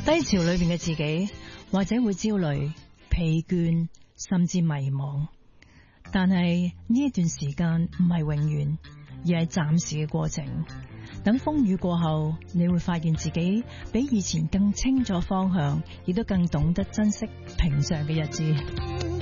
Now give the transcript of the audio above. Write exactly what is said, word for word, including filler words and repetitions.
低潮裏邊嘅自己，或者會焦慮、疲倦，甚至迷茫。但係呢一段時間唔係永遠，而係暫時嘅過程。等風雨過後，你會發現自己比以前更清楚方向，亦都更懂得珍惜平常嘅日子。